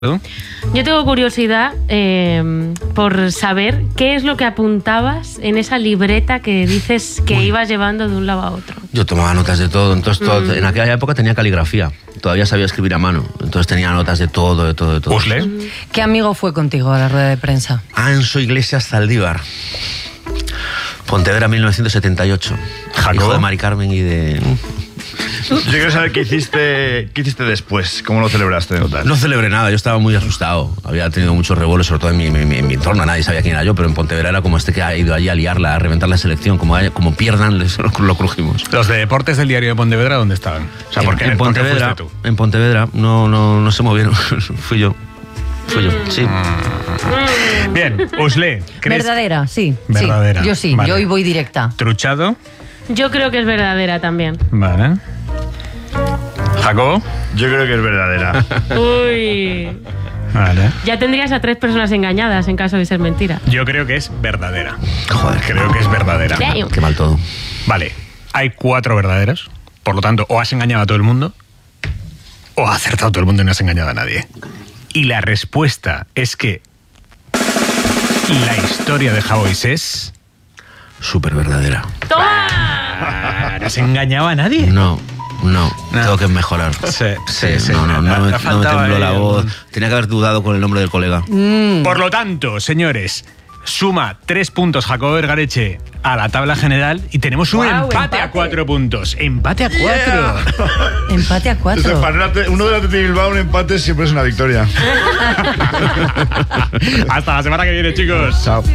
Yo tengo curiosidad por saber qué es lo que apuntabas en esa libreta que dices que ibas llevando de un lado a otro. Yo tomaba notas de todo, entonces en aquella época tenía caligrafía, todavía sabía escribir a mano, entonces tenía notas de todo. ¿Usle? ¿Qué amigo fue contigo a la rueda de prensa? Anso Iglesias Zaldívar, Pontevedra 1978, hijo de Mari Carmen y de... Yo quiero saber qué hiciste después, cómo lo celebraste. No celebré nada, yo estaba muy asustado. Había tenido muchos revuelos, sobre todo en mi entorno. Nadie sabía quién era yo, pero en Pontevedra era como este que ha ido allí a liarla, a reventar la selección. Como pierdan, lo crujimos. ¿Los de deportes del diario de Pontevedra dónde estaban? O sea, ¿por qué fuiste tú? En Pontevedra no se movieron. Fui yo, sí. Bien, Usle, ¿crees? Verdadera, sí. Verdadera. Sí, yo sí, vale. yo hoy voy directa. ¿Truchado? Yo creo que es verdadera también. Vale. ¿Jacobo? Yo creo que es verdadera. Uy. Vale. Ya tendrías a 3 personas engañadas en caso de ser mentira. Yo creo que es verdadera. Joder, Creo que es verdadera. Damn. qué mal todo. Vale, hay 4 verdaderas. Por lo tanto, o has engañado a todo el mundo, o has acertado a todo el mundo y no has engañado a nadie. Y la respuesta es que la historia de Javois es... Súper verdadera. ¡Toma! ¿No has engañado a nadie? No, tengo que mejorar. Sí. No me tembló la voz. Tenía que haber dudado con el nombre del colega. Por lo tanto, señores, suma 3 puntos Jacobo Vergareche a la tabla general y tenemos un empate a 4 puntos. Empate a 4. Yeah. Empate a 4. Uno de Athletic Bilbao, un empate siempre es una victoria. Hasta la semana que viene, chicos. Chao.